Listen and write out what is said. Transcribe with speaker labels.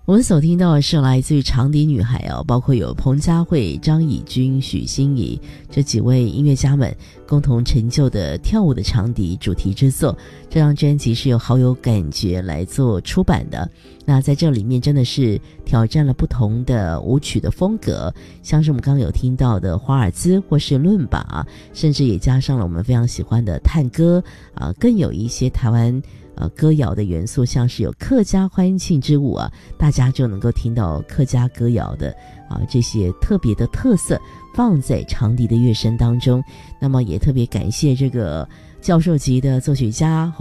Speaker 1: 我们所听到的是来自于长笛女孩包括有彭佳慧、张以君、许欣怡这几位音乐家们共同成就的跳舞的长笛主题之作。这张专辑是由好有感觉来做出版的，那在这里面真的是挑战了不同的舞曲的风格，像是我们刚刚有听到的华尔兹或是伦巴，甚至也加上了我们非常喜欢的探戈更有一些台湾歌谣的元素，像是有客家欢庆之舞大家就能够听到客家歌谣的这些特别的特色放在长笛的乐声当中。那么也特别感谢这个教授级的作曲家